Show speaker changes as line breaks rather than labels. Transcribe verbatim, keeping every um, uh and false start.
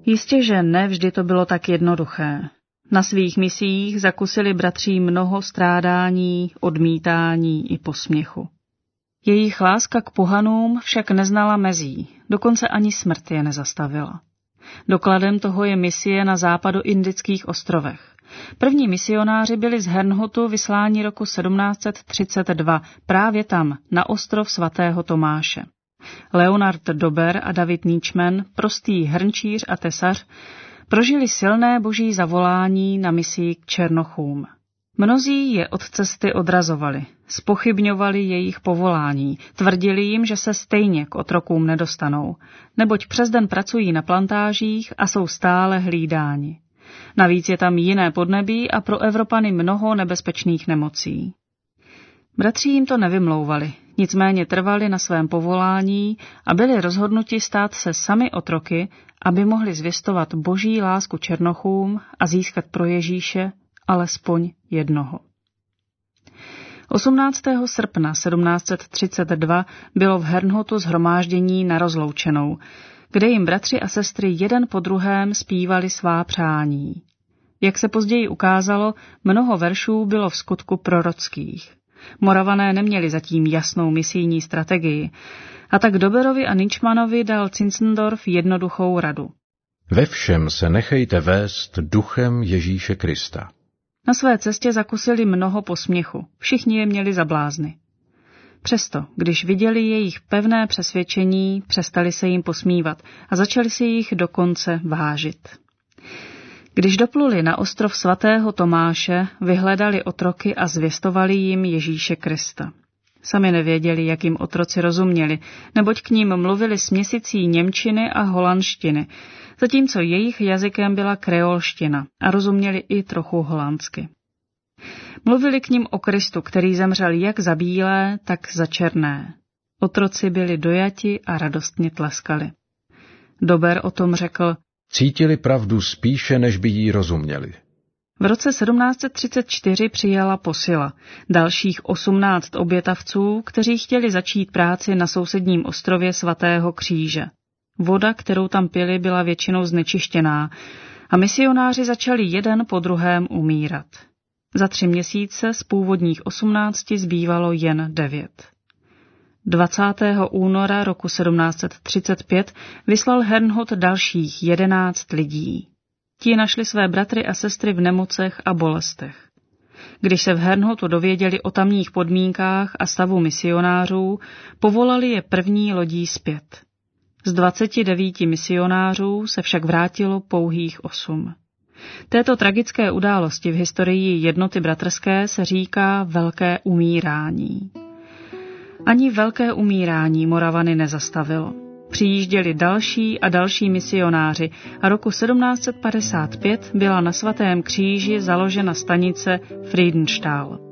Jistě, že ne vždy to bylo tak jednoduché. Na svých misiích zakusili bratří mnoho strádání, odmítání i posměchu. Jejich láska k pohanům však neznala mezí, dokonce ani smrt je nezastavila. Dokladem toho je misie na západoindických ostrovech. První misionáři byli z Herrnhutu vysláni roku sedmnáct set třicet dva právě tam, na ostrov svatého Tomáše. Leonard Dober a David Nietschmann, prostý hrnčíř a tesař, prožili silné boží zavolání na misii k Černochům. Mnozí je od cesty odrazovali, zpochybňovali jejich povolání, tvrdili jim, že se stejně k otrokům nedostanou, neboť přes den pracují na plantážích a jsou stále hlídáni. Navíc je tam jiné podnebí a pro Evropany mnoho nebezpečných nemocí. Bratři jim to nevymlouvali, nicméně trvali na svém povolání a byli rozhodnuti stát se sami otroky, aby mohli zvěstovat boží lásku Černochům a získat pro Ježíše alespoň jednoho. osmnáctého srpna sedmnáct set třicet dva bylo v Herrnhutu shromáždění na rozloučenou, kde jim bratři a sestry jeden po druhém zpívali svá přání. Jak se později ukázalo, mnoho veršů bylo v skutku prorockých. Moravané neměli zatím jasnou misijní strategii, a tak Doberovi a Nietschmannovi dal Zinzendorf jednoduchou radu.
Ve všem se nechejte vést duchem Ježíše Krista.
Na své cestě zakusili mnoho posměchu, všichni je měli za blázny. Přesto, když viděli jejich pevné přesvědčení, přestali se jim posmívat a začali si jich dokonce vážit. Když dopluli na ostrov svatého Tomáše, vyhledali otroky a zvěstovali jim Ježíše Krista. Sami nevěděli, jak jim otroci rozuměli, neboť k ním mluvili směsicí němčiny a holandštiny, zatímco jejich jazykem byla kreolština a rozuměli i trochu holandsky. Mluvili k nim o Kristu, který zemřel jak za bílé, tak za černé. Otroci byli dojati a radostně tleskali. Dober o tom řekl:
Cítili pravdu spíše, než by jí rozuměli.
V roce sedmnáct set třicet čtyři přijala posila dalších osmnáct obětavců, kteří chtěli začít práci na sousedním ostrově svatého Kříže. Voda, kterou tam pili, byla většinou znečištěná a misionáři začali jeden po druhém umírat. Za tři měsíce z původních osmnácti zbývalo jen devět. dvacátého února roku sedmnáct set třicet pět vyslal Herrnhut dalších jedenáct lidí. Ti našli své bratry a sestry v nemocech a bolestech. Když se v Herrnhutu dověděli o tamních podmínkách a stavu misionářů, povolali je první lodí zpět. Z dvaceti devíti misionářů se však vrátilo pouhých osm. Této tragické události v historii jednoty bratrské se říká velké umírání. Ani velké umírání Moravany nezastavilo. Přijížděli další a další misionáři a roku sedmnáct set padesát pět byla na svatém Kříži založena stanice Friedenstahl.